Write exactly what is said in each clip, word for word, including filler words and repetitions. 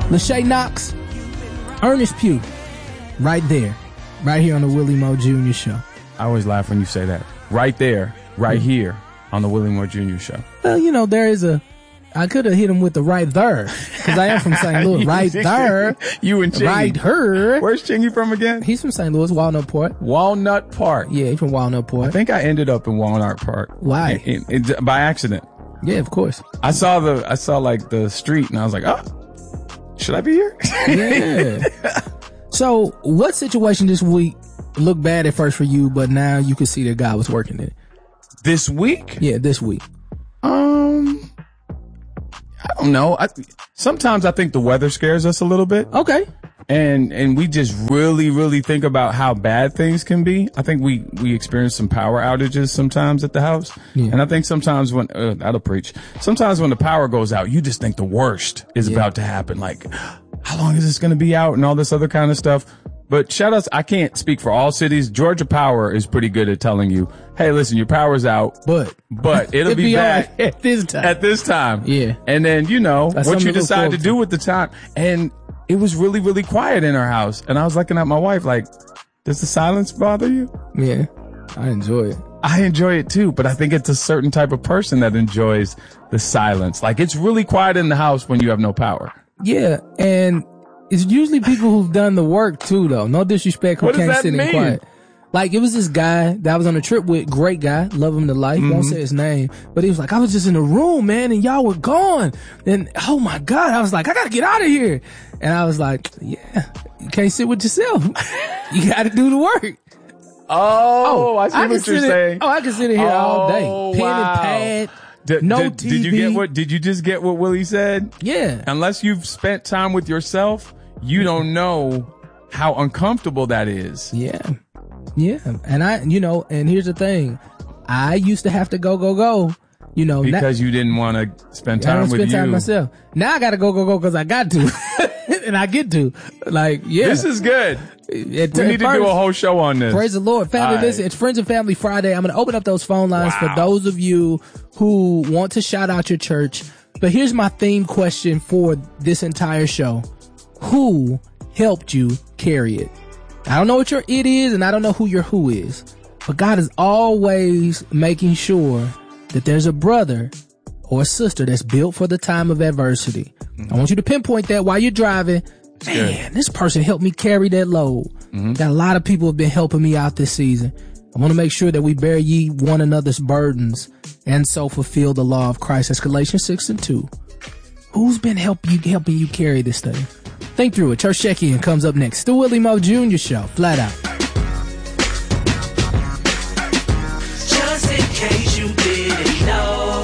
Lachey Knox, Ernest Pugh, right there, right here on the Willie Moore Junior Show. I always laugh when you say that. Right there, right mm-hmm. here on the Willie Moore Junior Show. Well, you know, there is a, I could have hit him with the right there, because I am from Saint Louis. Right there. You and Chingy. Right her. Where's Chingy from again? He's from Saint Louis, Walnut Park. Walnut Park. Yeah, he's from Walnut Park. I think I ended up in Walnut Park. Why? In, in, in, by accident. Yeah, of course. I saw the, I saw like the street and I was like, oh, should I be here? Yeah. So, what situation this week looked bad at first for you, but now you can see that God was working it? This week? Yeah, this week. Um, I don't know. I, sometimes I think the weather scares us a little bit. Okay. And, and we just really, really think about how bad things can be. I think we, we experience some power outages sometimes at the house. Yeah. And I think sometimes when, uh, that'll preach. Sometimes when the power goes out, you just think the worst is yeah. about to happen. Like, how long is this going to be out and all this other kind of stuff? But shout outs, I can't speak for all cities. Georgia Power is pretty good at telling you, hey, listen, your power's out, but, but it'll be, be back right at this time. At this time. Yeah. And then, you know, That's what you decide to do with the time. And it was really, really quiet in our house. And I was looking at my wife like, does the silence bother you? Yeah, I enjoy it. I enjoy it too, but I think it's a certain type of person that enjoys the silence. Like, it's really quiet in the house when you have no power. Yeah, and it's usually people who've done the work too, though. No disrespect, who what can't does that sit mean? in quiet. Like, it was this guy that I was on a trip with, great guy, love him to life, mm-hmm. won't say his name, but he was like, I was just in the room, man, and y'all were gone. And, oh my God, I was like, I gotta get out of here. And I was like, yeah, you can't sit with yourself. You gotta do the work. Oh, oh I see I what you're in, saying. Oh, I can sit in here oh, all day. Pen wow. and pad. Did, no did, T V. Did you get what, did you just get what Willie said? Yeah. Unless you've spent time with yourself, you don't know how uncomfortable that is. Yeah. Yeah. And I, you know, and here's the thing. I used to have to go, go, go, you know. Because now, you didn't want to spend time I don't with spend you. time myself. Now I got to go, go, go because I got to. And I get to. Like, yeah. This is good. It, we need to do a whole show on this. Praise the Lord. Family, right. listen, it's Friends and Family Friday. I'm going to open up those phone lines wow. for those of you who want to shout out your church. But here's my theme question for this entire show. Who helped you carry it? I don't know what your it is, and I don't know who your who is. But God is always making sure that there's a brother or a sister that's built for the time of adversity. Mm-hmm. I want you to pinpoint that while you're driving. Man, this person helped me carry that load. Mm-hmm. Got a lot of people have been helping me out this season. I want to make sure that we bear ye one another's burdens and so fulfill the law of Christ. That's Galatians six and two. Who's been help you, helping you carry this thing? Think through it. Church check-in comes up next. The Willie Moore Junior Show. Flat out. Just in case you didn't know,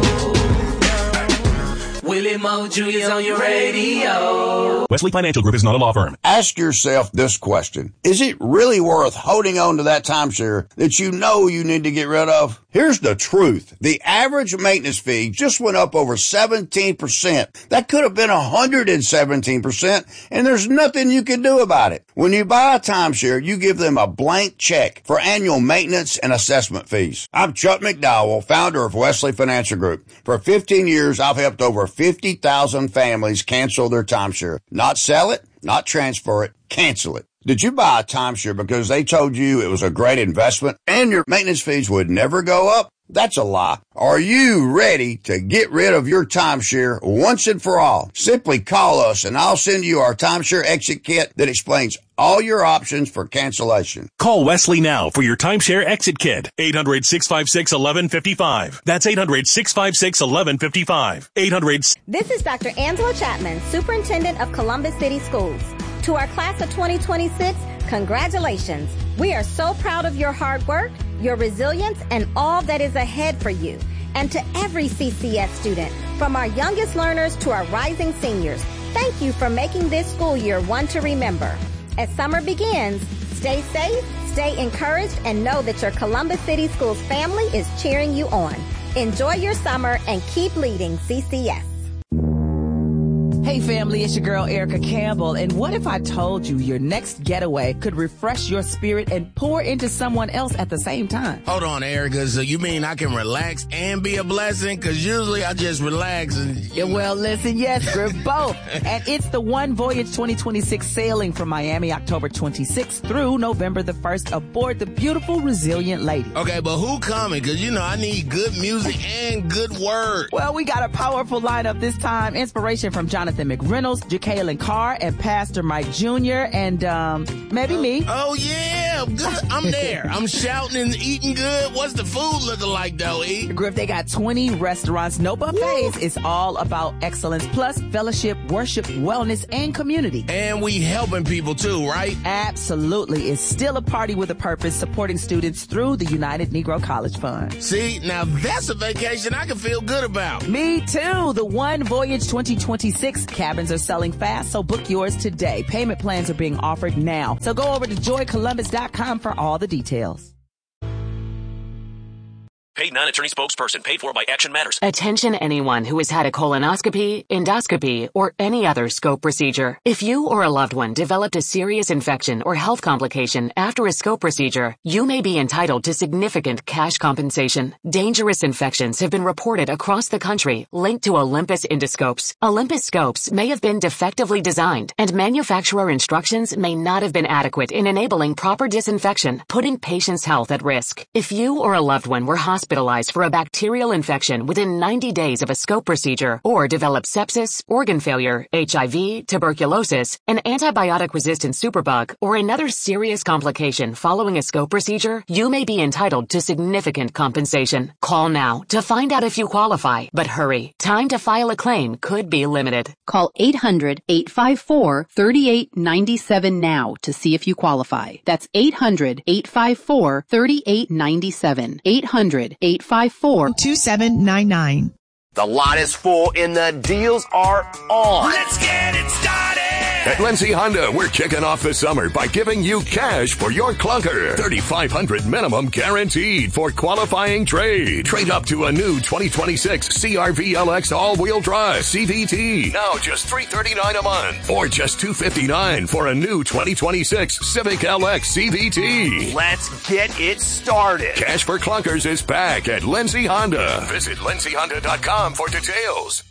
Willie Moore Junior's on your radio. Wesley Financial Group is not a law firm. Ask yourself this question. Is it really worth holding on to that timeshare that you know you need to get rid of? Here's the truth. The average maintenance fee just went up over seventeen percent. That could have been one hundred seventeen percent, and there's nothing you can do about it. When you buy a timeshare, you give them a blank check for annual maintenance and assessment fees. I'm Chuck McDowell, founder of Wesley Financial Group. For fifteen years, I've helped over fifty thousand families cancel their timeshare. Not sell it, not transfer it, cancel it. Did you buy a timeshare because they told you it was a great investment and your maintenance fees would never go up? That's a lie. Are you ready to get rid of your timeshare once and for all? Simply call us and I'll send you our timeshare exit kit that explains all your options for cancellation. Call Wesley now for your timeshare exit kit. eight hundred, six five six, one one five five. That's eight hundred, six five six, one one five five. eight hundred. This is Doctor Angela Chapman, Superintendent of Columbus City Schools. To our class of twenty twenty-six, congratulations. We are so proud of your hard work, your resilience, and all that is ahead for you. And to every C C S student, from our youngest learners to our rising seniors, thank you for making this school year one to remember. As summer begins, stay safe, stay encouraged, and know that your Columbus City Schools family is cheering you on. Enjoy your summer and keep leading C C S. Hey family, it's your girl Erica Campbell, and what if I told you your next getaway could refresh your spirit and pour into someone else at the same time? Hold on, Erica, so you mean I can relax and be a blessing? Because usually I just relax and... Yeah, well, listen, yes, Griff, both. And it's the One Voyage twenty twenty-six sailing from Miami October twenty-sixth through November the first aboard the beautiful Resilient Lady. Okay, but who coming? Because, you know, I need good music and good word. Well, we got a powerful lineup this time. Inspiration from Jonathan McReynolds, Jacqueline Carr, and Pastor Mike Junior, and um, maybe me. Oh, yeah. Good. I'm there. I'm shouting and eating good. What's the food looking like, though, E? Griff, they got twenty restaurants, no buffets. Woo. It's all about excellence, plus fellowship, worship, wellness, and community. And we helping people, too, right? Absolutely. It's still a party with a purpose, supporting students through the United Negro College Fund. See, now that's a vacation I can feel good about. Me, too. The One Voyage twenty twenty-six cabins are selling fast, so book yours today. Payment plans are being offered now. So go over to joy columbus dot com for all the details. Paid non-attorney spokesperson paid for by Action Matters. Attention anyone who has had a colonoscopy, endoscopy, or any other scope procedure. If you or a loved one developed a serious infection or health complication after a scope procedure, you may be entitled to significant cash compensation. Dangerous infections have been reported across the country linked to Olympus endoscopes. Olympus scopes may have been defectively designed, and manufacturer instructions may not have been adequate in enabling proper disinfection, putting patients' health at risk. If you or a loved one were hospitalized hospitalized for a bacterial infection within ninety days of a scope procedure, or develop sepsis, organ failure, H I V, tuberculosis, an antibiotic-resistant superbug, or another serious complication following a scope procedure, you may be entitled to significant compensation. Call now to find out if you qualify, but hurry. Time to file a claim could be limited. Call eight hundred, eight five four, three eight nine seven now to see if you qualify. That's eight hundred, eight five four, three eight nine seven. eight hundred, eight five four, two seven nine nine. The lot is full and the deals are on. Let's get it started! At Lindsay Honda, we're kicking off the summer by giving you cash for your clunker. thirty-five hundred dollars minimum guaranteed for qualifying trade. Trade up to a new twenty twenty-six C R V L X all-wheel drive C V T. Now just three hundred thirty-nine dollars a month. Or just two hundred fifty-nine dollars for a new twenty twenty-six Civic L X C V T. Let's get it started. Cash for clunkers is back at Lindsay Honda. Visit lindsay honda dot com for details.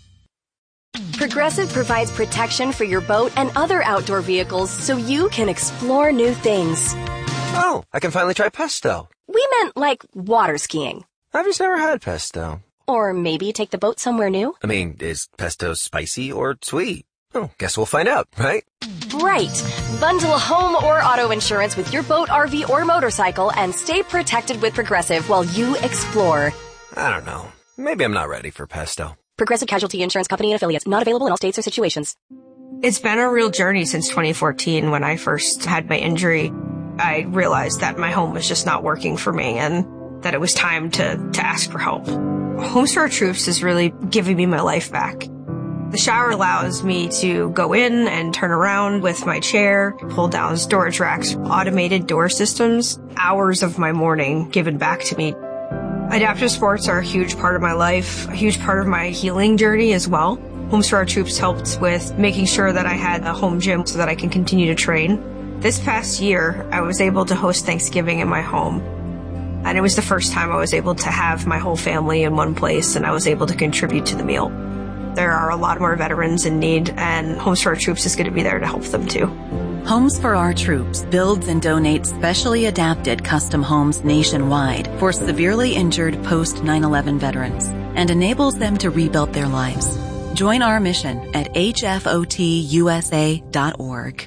Progressive provides protection for your boat and other outdoor vehicles so you can explore new things. Oh, I can finally try pesto. We meant like water skiing. I've just never had pesto. Or maybe take the boat somewhere new. I mean, is pesto spicy or sweet? Oh, guess we'll find out, right? Right. Bundle home or auto insurance with your boat, R V, or motorcycle and stay protected with Progressive while you explore. I don't know. Maybe I'm not ready for pesto. Progressive Casualty Insurance Company and Affiliates. Not available in all states or situations. It's been a real journey since twenty fourteen when I first had my injury. I realized that my home was just not working for me and that it was time to, to ask for help. Homes for Our Troops is really giving me my life back. The shower allows me to go in and turn around with my chair, pull down storage racks, automated door systems, hours of my morning given back to me. Adaptive sports are a huge part of my life, a huge part of my healing journey as well. Homes for Our Troops helped with making sure that I had a home gym so that I can continue to train. This past year, I was able to host Thanksgiving in my home. And it was the first time I was able to have my whole family in one place and I was able to contribute to the meal. There are a lot more veterans in need and Homes for Our Troops is going to be there to help them too. Homes for Our Troops builds and donates specially adapted custom homes nationwide for severely injured post nine eleven veterans and enables them to rebuild their lives. Join our mission at H F O T U S A dot org.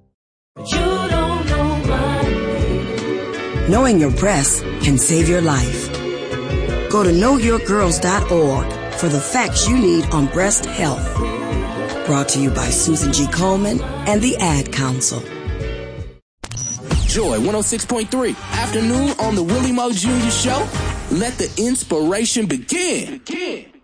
You don't know my Knowing your breasts can save your life. Go to know your girls dot org for the facts you need on breast health. Brought to you by Susan G. Coleman and the Ad Council. Joy one oh six point three. Afternoon on the Willie Moe Junior Show. Let the inspiration begin. begin.